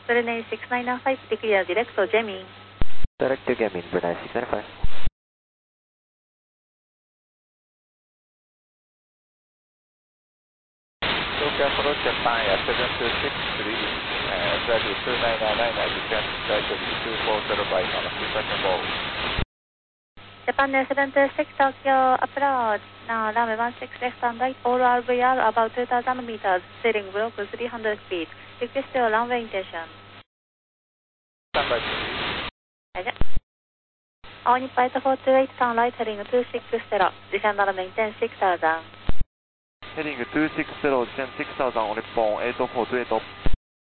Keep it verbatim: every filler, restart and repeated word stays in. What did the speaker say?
Brunei six nine five, declare direct to Gemin. Direct to Gemin, Brunei six nine five. Tokyo approach Japan at seven two six three, uh, flight two nine nine nine, descent flight two four zero five on a frequency mode. Japan seven two six Tokyo approach, now runway one six left and right, all R V R about two thousand meters, steering block three hundred feet, request your runway intention. Stand by. はいじゃ。青日本four two eight turn right heading two six zero, descend on maintain six thousand. Heading two six zero, descend six thousand on Nippon eight four two eight.